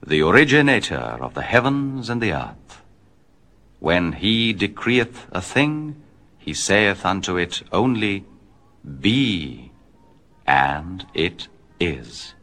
the originator of the heavens and the earth. When he decreeth a thing, he saith unto it only, Be, and it is.